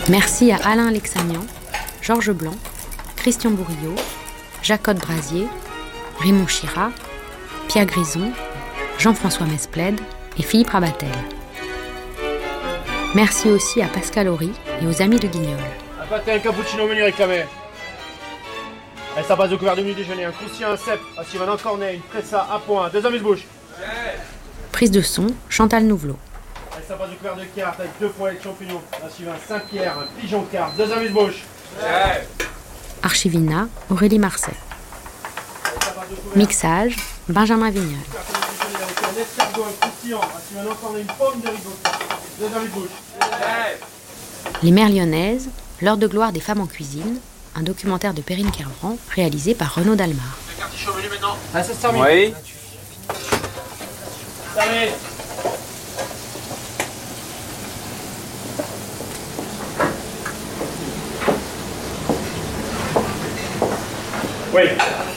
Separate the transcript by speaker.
Speaker 1: Merci à Alain Alexanian, Georges Blanc, Christian Bourriot, Jacotte Brasier, Raymond Chirat, Pierre Grison, Jean-François Mesplède et Philippe Rabatel. Merci aussi à Pascal Horry et aux amis de Guignol.
Speaker 2: Un pâté, un cappuccino menu réclamé. Allez, ça passe au couvert de menu déjeuner, un croustillant, un cèpe, un sylvain en cornet, une pressa, un point, 2 amuse-bouches.
Speaker 1: Prise de son, Chantal Nouvelot.
Speaker 2: Allez, ça passe au couvert de carte avec 2 poêles de champignons, un sylvain Saint-Pierre, un pigeon carte, 2 amuse-bouches.
Speaker 1: Archivina, Aurélie Marcet. Mixage, Benjamin Vignal.
Speaker 2: Un escargot, un croustillant, un sylvain en cornet, une pomme de ribot, 2 amuse-bouches.
Speaker 1: Les Mères lyonnaises, l'heure de gloire des femmes en cuisine, un documentaire de Perrine Kerbrand réalisé par Renaud Dalmar.
Speaker 2: Un cartichot au menu maintenant. Ah, ça se termine.
Speaker 3: Oui.
Speaker 2: Terminé. Oui.